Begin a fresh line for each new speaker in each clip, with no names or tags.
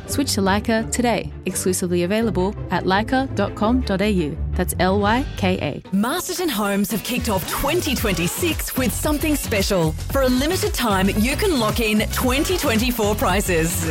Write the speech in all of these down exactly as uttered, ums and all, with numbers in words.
Switch to Leica today. Exclusively available at leica dot com dot a u. That's L Y K A.
Masterton Homes have kicked off twenty twenty-six with something special. For a limited time, you can lock in twenty twenty-four prices.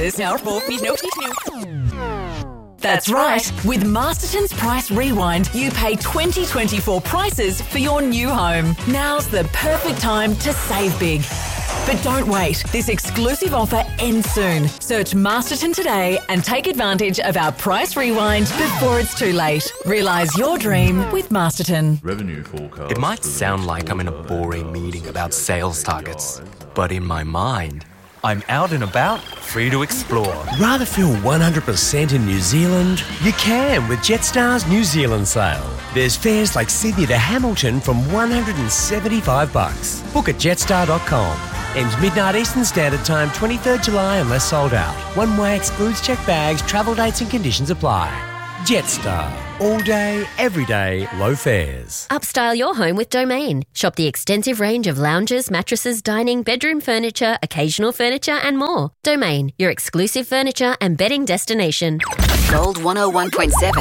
That's right. With Masterton's Price Rewind, you pay twenty twenty-four prices for your new home. Now's the perfect time to save big. But don't wait. This exclusive offer ends soon. Search Masterton today and take advantage of our Price Rewind before it's too late. Realise your dream with Masterton.
Revenue forecast.
It might sound like I'm in a boring meeting about sales targets, but in my mind, I'm out and about, free to explore.
Rather feel one hundred percent in New Zealand? You can with Jetstar's New Zealand sale. There's fares like Sydney to Hamilton from one hundred seventy-five bucks. Book at jetstar dot com. Ends midnight Eastern Standard Time, twenty-third July unless sold out. One way excludes checked bags, travel dates and conditions apply. Jetstar. All day, every day, low fares.
Upstyle your home with Domain. Shop the extensive range of lounges, mattresses, dining, bedroom furniture, occasional furniture and more. Domain, your exclusive furniture and bedding destination.
Gold one oh one point seven.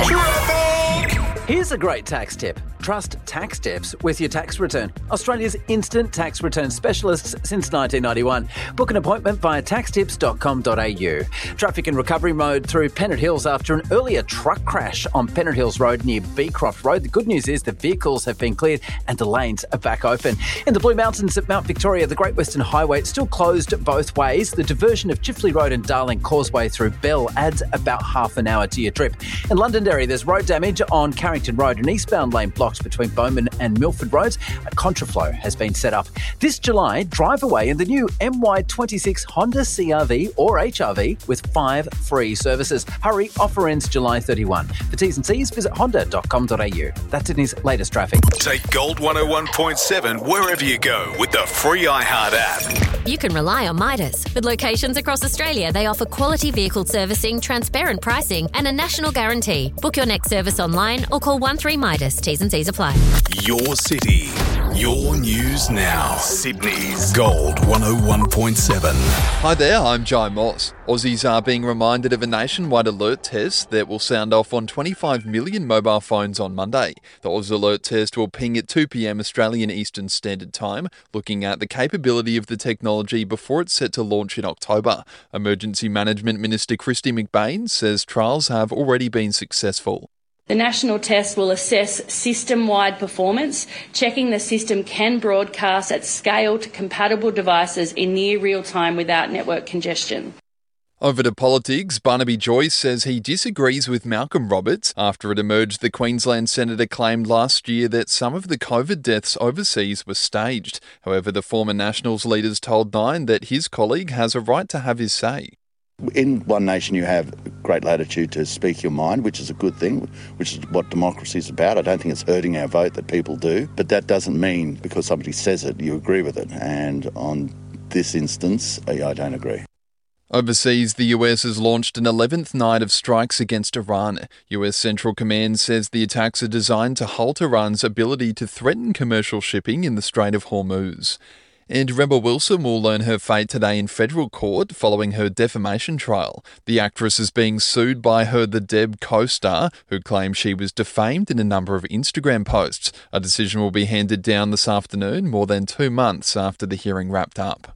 Here's a great tax tip. Trust Tax Tips with your tax return. Australia's instant tax return specialists since nineteen ninety-one. Book an appointment via tax tips dot com dot a u. Traffic in recovery mode through Pennant Hills after an earlier truck crash on Pennant Hills Road near Beecroft Road. The good news is the vehicles have been cleared and the lanes are back open. In the Blue Mountains at Mount Victoria, the Great Western Highway is still closed both ways. The diversion of Chifley Road and Darling Causeway through Bell adds about half an hour to your trip. In Londonderry, there's road damage on Carrington Road, an eastbound lane blocked between Bowman and Milford Roads. A contraflow has been set up. This July, drive away in the new M Y twenty-six Honda C R V or H R V with five free services. Hurry, offer ends July thirty-first. For T's and C's, visit honda dot com dot a u. That's Sydney's latest traffic.
Take Gold one oh one point seven wherever you go with the free iHeart app.
You can rely on Midas. With locations across Australia, they offer quality vehicle servicing, transparent pricing and a national guarantee. Book your next service online or call one three Midas. T's and C's apply.
Your city, your news now. Sydney's Gold one oh one point seven.
Hi there, I'm Jai Moss. Aussies are being reminded of a nationwide alert test that will sound off on twenty-five million mobile phones on Monday. The Oz Alert test will ping at two p.m. Australian Eastern Standard Time, looking at the capability of the technology before it's set to launch in October. Emergency Management Minister Kristy McBain says trials have already been successful.
The national test will assess system-wide performance, checking the system can broadcast at scale to compatible devices in near real time without network congestion.
Over to politics, Barnaby Joyce says he disagrees with Malcolm Roberts after it emerged the Queensland Senator claimed last year that some of the COVID deaths overseas were staged. However, the former Nationals leaders told Nine that his colleague has a right to have his say.
In One Nation you have great latitude to speak your mind, which is a good thing, which is what democracy is about. I don't think it's hurting our vote that people do, but that doesn't mean because somebody says it, you agree with it. And on this instance, I don't agree.
Overseas, the U S has launched an eleventh night of strikes against Iran. U S Central Command says the attacks are designed to halt Iran's ability to threaten commercial shipping in the Strait of Hormuz. And Rebel Wilson will learn her fate today in federal court following her defamation trial. The actress is being sued by her The Deb co-star, who claims she was defamed in a number of Instagram posts. A decision will be handed down this afternoon, more than two months after the hearing wrapped up.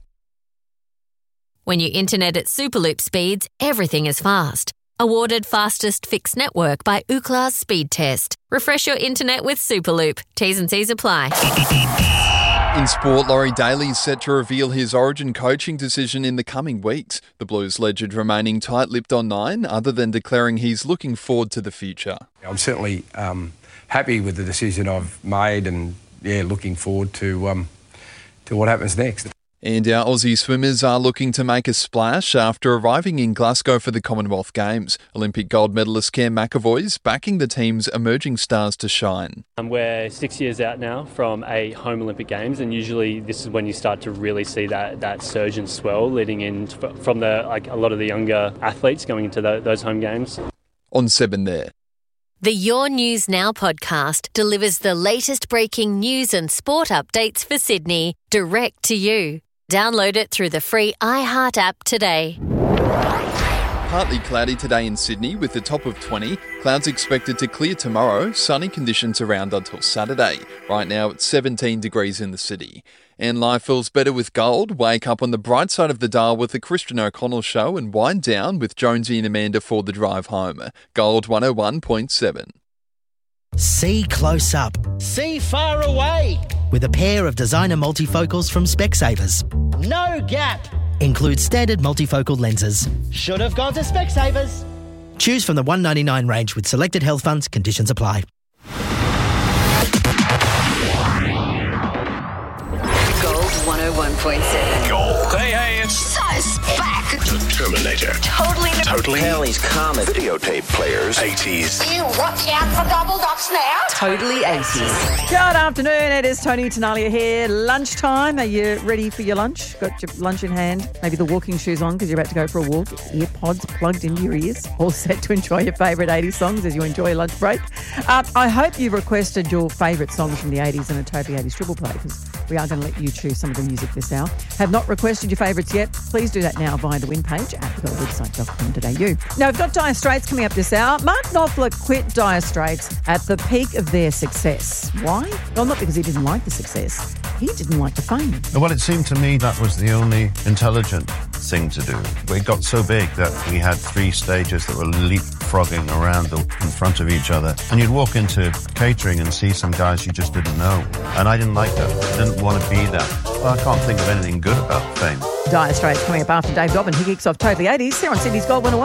When you internet at Superloop speeds, everything is fast. Awarded fastest fixed network by Ookla's Speed Test. Refresh your internet with Superloop. T's and C's apply.
In sport, Laurie Daly is set to reveal his Origin coaching decision in the coming weeks. The Blues legend remaining tight-lipped on Nine, other than declaring he's looking forward to the future.
I'm certainly um, happy with the decision I've made and, yeah, looking forward to um, to what happens next.
And our Aussie swimmers are looking to make a splash after arriving in Glasgow for the Commonwealth Games. Olympic gold medalist Cam McAvoy's backing the team's emerging stars to shine.
Um, we're six years out now from a home Olympic Games, and usually this is when you start to really see that, that surge and swell leading in from the like a lot of the younger athletes going into the, those home games.
On seven there.
The Your News Now podcast delivers the latest breaking news and sport updates for Sydney direct to you. Download it through the free iHeart app today.
Partly cloudy today in Sydney with a top of twenty. Clouds expected to clear tomorrow. Sunny conditions around until Saturday. Right now it's seventeen degrees in the city. And life feels better with gold. Wake up on the bright side of the dial with the Christian O'Connell Show and wind down with Jonesy and Amanda for the drive home. Gold one oh one point seven.
See close up.
See far away.
With a pair of designer multifocals from Specsavers.
No gap.
Includes standard multifocal lenses.
Should have gone to Specsavers.
Choose from the one ninety-nine range with selected health funds. Conditions apply.
Gold one oh one point seven.
Gold. Hey, hey, it's
Suspect.
the Terminator.
Totally.
Totally.
Kelly's Comet.
Videotape players. eighties.
You watch out for double dots now.
Totally eighties.
Good afternoon. It is Tony Tenalia here. Lunchtime. Are you ready for your lunch? Got your lunch in hand? Maybe the walking shoes on because you're about to go for a walk. Earpods plugged into your ears. All set to enjoy your favourite eighties songs as you enjoy your lunch break. Uh, I hope you've requested your favourite songs from the eighties and a Totally eighties triple play because we are going to let you choose some of the music this hour. Have not requested your favourites yet? Please do that now via the win page at the gold website dot com dot a u. Now, we've got Dire Straits coming up this hour. Mark Knopfler quit Dire Straits at the peak of their success. Why? Well, not because he didn't like the success. He didn't like the fame.
Well, it seemed to me that was the only intelligent thing to do. We got so big that we had three stages that were leapfrogging around the, in front of each other. And you'd walk into catering and see some guys you just didn't know. And I didn't like that. I didn't want to be that. Well, I can't think of anything good about fame.
Dire Straits coming up after Dave Dobbin. He kicks off Totally eighties here on Sydney's Gold one oh one.